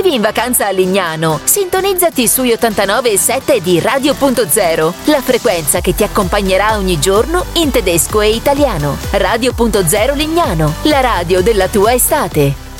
Vivi in vacanza a Lignano? Sintonizzati sui 89,7 di Radio.0, la frequenza che ti accompagnerà ogni giorno in tedesco e italiano. Radio.0 Lignano, la radio della tua estate.